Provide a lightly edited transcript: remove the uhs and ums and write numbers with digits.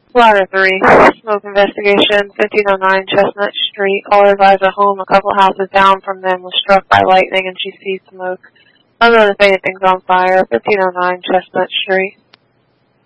Ladder 3, smoke investigation, 1509 Chestnut Street. Caller advised a home a couple houses down from them was struck by lightning and she sees smoke. Unknown if anything's on fire, 1509 Chestnut Street.